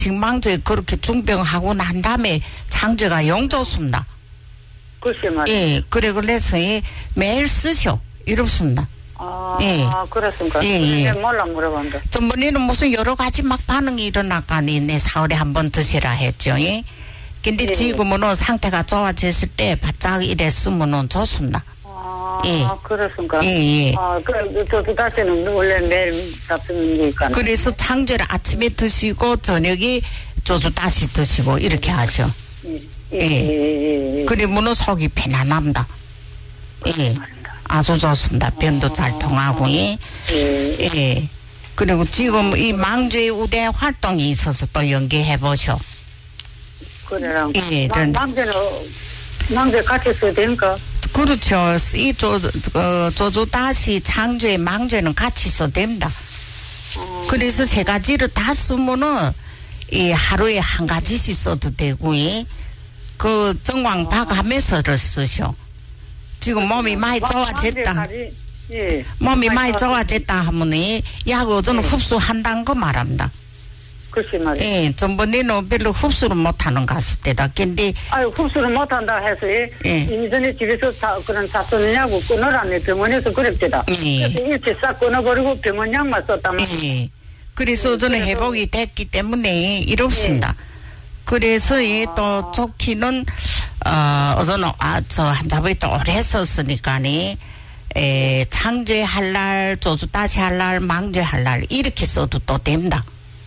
직망조에 그렇게 중병하고 난 다음에 창조가 용좋습니다. 글쎄 말이야. 예, 그래서 매일 쓰셔. 이렇습니다. 예. 그렇습니까? 예. 몰라 물어본다. 전번에는 무슨 여러 가지 막 반응이 일어나가니 내 사흘에 한번 드시라 했죠. 예. 근데 예. 지금은 상태가 좋아졌을 때 바짝 이랬으면 좋습니다. 예. 그렇습니까? 예. 저도 다시는 원래 매일 잡수는 거니까. 그래서 창조를 아침에 드시고 저녁에 조주 다시 드시고 이렇게 하셔. 예. 그러면은 속이 편안합니다. 예. 아주 좋습니다. 변도 잘 통하고, 예. 그리고 지금 이 망주의 우대 활동이 있어서 또 연계해 보셔. 그래랑. 예. 망제 같이 써야 되니까. 그렇죠. 이 조주 다시 창조의 망주에는 같이 써도 됩니다. 그래서 세 가지를 다 쓰면은 이 하루에 한 가지씩 써도 되고, 예. 그 정왕박하면서를 쓰셔. 지금 몸이 많이 좋아졌다. 예. 몸이 많이 좋아졌다 하면은 약 어제는 흡수한다는 거 말합니다. 글쎄 말이야. 예, 전번에는 별로 흡수를 못하는 것 같습니다. 근데 흡수를 못한다 해서 이전에 집에서 그런 잡수느냐고 끊으라네 병원에서 그랬대다. 그래서 일체 싹 끊어버리고 병원 약만 썼다면. 예. 그래서 저는 회복이 됐기 때문에 이렇습니다. 그래서 또 좋기는 어제는 저 환자분이 또 오래 썼으니까니 창조할 날, 조주 다시 할 날, 망조할 날 이렇게 써도 또 됩니다.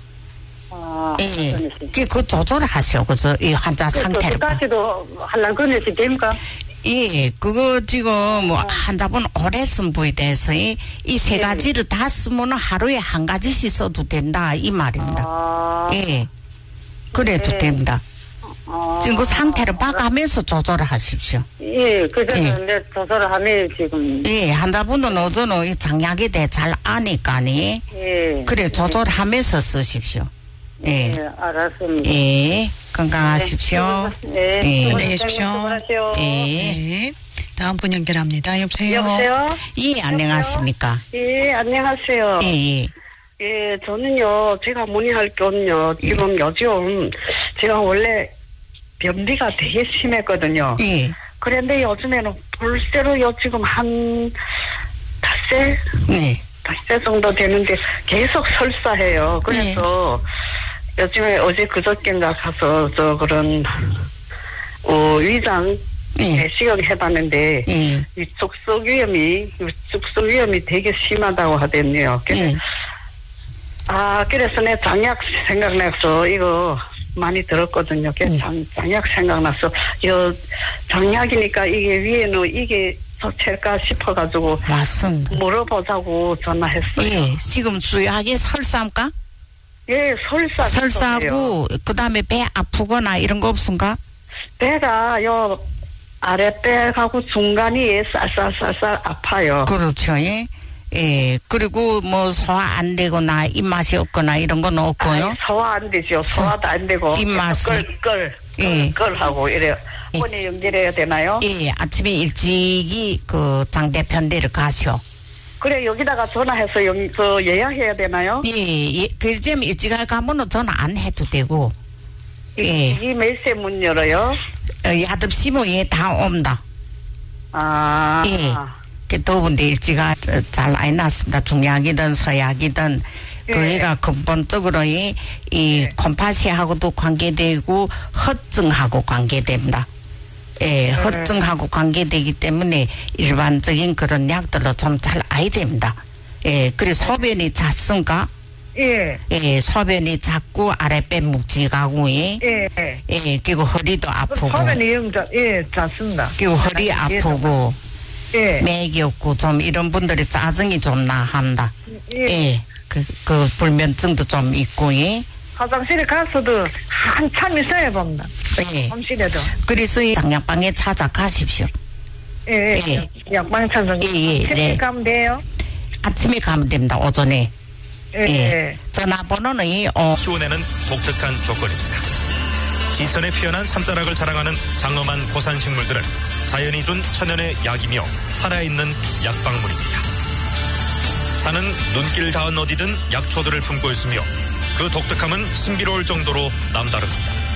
예, 그 조절을 하셔. 그래서 이 환자 상태를. 다시도 할 날 끊으시 됩니까? 예, 그거 지금 환자분 오래 쓴 부위에 대해서 이 세 가지를 다 쓰면 하루에 한 가지씩 써도 된다 이 말입니다. 예. 그래도 됩니다. 지금 그 상태를 봐가면서 조절을 하십시오. 예, 그래서 내 조절을 하면 지금. 예, 환자분은 어제는 이 장약에 대해 잘 아니까니. 그래, 조절하면서 쓰십시오. 예. 알았습니다. 예, 건강하십시오. 안녕히 계십시오. 예. 다음 분 연결합니다. 여보세요? 예, 안녕하십니까? 예, 안녕하세요. 예. 예, 저는요, 제가 문의할 건요, 지금 요즘, 제가 원래 변비가 되게 심했거든요. 예. 그런데 요즘에는 불새로요, 지금 한 닷새? 네. 닷새 정도 되는데 계속 설사해요. 그래서 요즘에 어제 그저께인가 가서 그런, 위장, 내시경 해봤는데, 이 축소 위험이 되게 심하다고 하더군요. 그래서 내 장약 생각나서 이거 많이 들었거든요. 장약 생각나서 장약이니까 이게 위에는 이게 좋을까 싶어가지고 맞습니다. 물어보자고 전화했어요. 예, 지금 주요하게 설사입니까? 예, 설사하고 그다음에 배 아프거나 이런 거 없습니까? 배가 아랫배하고 중간이 쌀쌀 아파요. 그렇죠. 예, 그리고 뭐 소화 안 되거나 입맛이 없거나 이런 건 없고요. 소화 안 되죠. 소화도 안 되고 입맛이 끌끌하고 이래요. 번에 연결해야 되나요? 예, 아침에 일찍이 그 장 대표인데를 가셔. 그래, 여기다가 전화해서 예약해야 되나요? 예, 그 점 일찍 가면은 전화 안 해도 되고. 이 몇 시 문 열어요? 8시 뭐 다 옵니다. 예. 더운데 일찍가 잘 안 났습니다. 중약이든 서약이든 그 애가 근본적으로 이 콤파시하고도 관계되고 허증하고 관계됩니다. 예, 허증하고 관계되기 때문에 일반적인 그런 약들로 좀 잘 아야 됩니다. 예, 그래서 소변이 잦습니까? 예, 소변이 잦고 아랫배 묵직하고 그리고 허리도 아프고. 소변이 잦습니다. 그리고 허리 아프고. 맥이 없고 좀 이런 분들이 짜증이 좀 나한다. 그 불면증도 좀 있고. 화장실에 가서도 한참 있어야 봅니다. 홈실에도. 그래서 이 장약방에 찾아가십시오. 약방에 찾아가면 아침에 가면 돼요? 아침에 가면 됩니다. 오전에. 전화번호는 키워내는 독특한 조건입니다. 지천에 피어난 산자락을 자랑하는 장엄한 고산식물들은 자연이 준 천연의 약이며 살아있는 약방물입니다. 산은 눈길 닿은 어디든 약초들을 품고 있으며 그 독특함은 신비로울 정도로 남다릅니다.